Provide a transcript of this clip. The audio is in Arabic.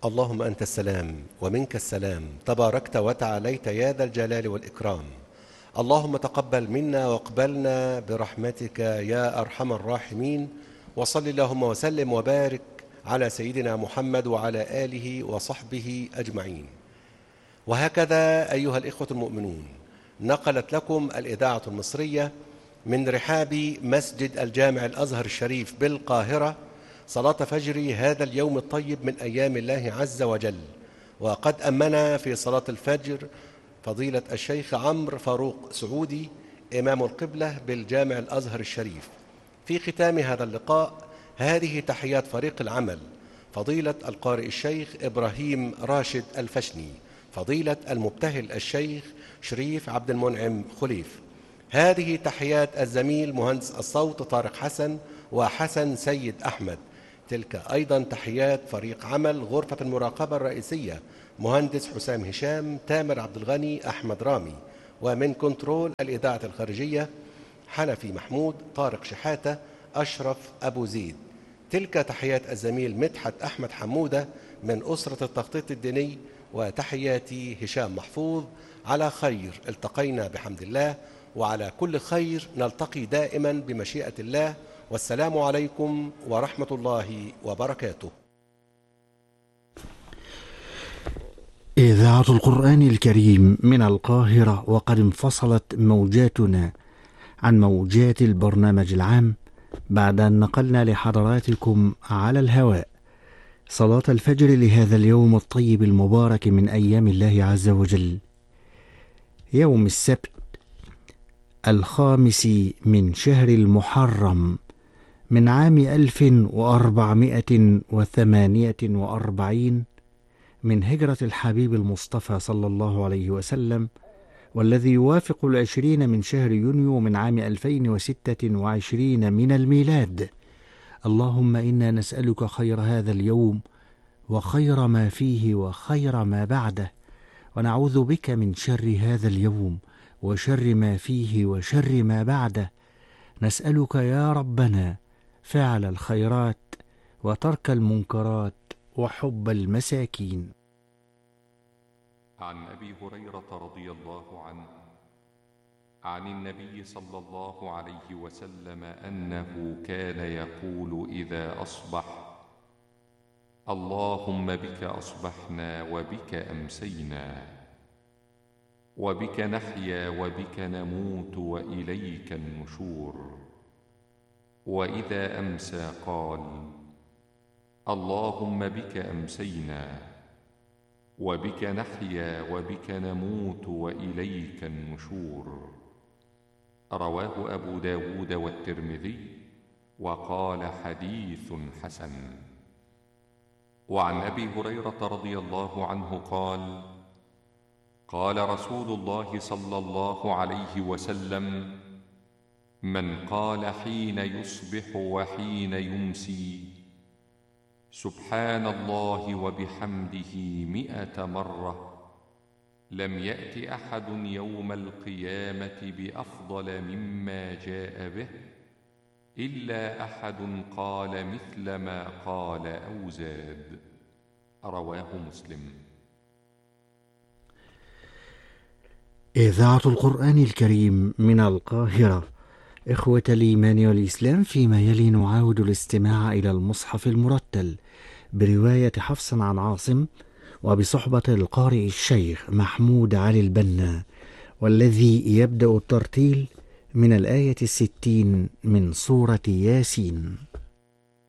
اللهم أنت السلام ومنك السلام، تباركت وتعاليت يا ذا الجلال والإكرام. اللهم تقبل منا واقبلنا برحمتك يا أرحم الراحمين. وصل اللهم وسلم وبارك على سيدنا محمد وعلى آله وصحبه أجمعين. وهكذا أيها الإخوة المؤمنون، نقلت لكم الإذاعة المصرية من رحاب مسجد الجامع الأزهر الشريف بالقاهرة صلاة فجر هذا اليوم الطيب من أيام الله عز وجل. وقد أمنا في صلاة الفجر فضيلة الشيخ عمرو فاروق سعودي إمام القبلة بالجامع الأزهر الشريف. في ختام هذا اللقاء هذه تحيات فريق العمل: فضيلة القارئ الشيخ إبراهيم راشد الفشني، فضيلة المبتهل الشيخ شريف عبد المنعم خليف. هذه تحيات الزميل مهندس الصوت طارق حسن وحسن سيد أحمد. تلك أيضا تحيات فريق عمل غرفة المراقبة الرئيسية: مهندس حسام هشام، تامر عبد الغني، أحمد رامي. ومن كنترول الإذاعة الخارجية: حنفي محمود، طارق شحاتة، أشرف أبو زيد. تلك تحيات الزميل مدحت أحمد حمودة من أسرة التخطيط الديني. وتحياتي هشام محفوظ. على خير التقينا بحمد الله، وعلى كل خير نلتقي دائما بمشيئة الله. والسلام عليكم ورحمة الله وبركاته. إذاعة القرآن الكريم من القاهرة، وقد انفصلت موجاتنا عن موجات البرنامج العام بعد أن نقلنا لحضراتكم على الهواء صلاة الفجر لهذا اليوم الطيب المبارك من أيام الله عز وجل، يوم السبت 5 من شهر المحرم من عام 1448 من هجرة الحبيب المصطفى صلى الله عليه وسلم، والذي يوافق 20 من شهر يونيو من عام 2026 من الميلاد. اللهم إنا نسألك خير هذا اليوم وخير ما فيه وخير ما بعده، ونعوذ بك من شر هذا اليوم وشر ما فيه وشر ما بعده. نسألك يا ربنا فعل الخيرات وترك المنكرات وحب المساكين. عن أبي هريرة رضي الله عنه عن النبي صلى الله عليه وسلم أنه كان يقول إذا أصبح: اللهم بك أصبحنا وبك أمسينا وبك نحيا وبك نموت وإليك النشور. وإذا أمسى قال: اللهم بك أمسينا وبك نحيا وبك نموت وإليك النشور. رواه أبو داود والترمذي وقال حديث حسن. وعن أبي هريرة رضي الله عنه قال: قال رسول الله صلى الله عليه وسلم: من قال حين يصبح وحين يمسي سبحان الله وبحمده 100 مرة، لم يأت أحد يوم القيامة بأفضل مما جاء به إلا أحد قال مثل ما قال أو زاد. رواه مسلم. إذاعة القرآن الكريم من القاهرة. إخوة الإيمان والإسلام، فيما يلي نعاود الاستماع إلى المصحف المرتل برواية حفص عن عاصم وبصحبة القارئ الشيخ محمود علي البنا، والذي يبدأ الترتيل من الآية 60 من سورة ياسين.